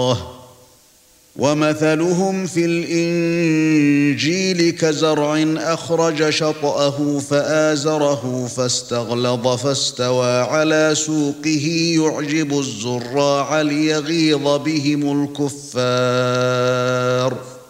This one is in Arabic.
ومثلهم في الإنجيل كزرع أخرج شطأه فآزره فاستغلظ فاستوى على سوقه يعجب الزراع ليغيظ بهم الكفار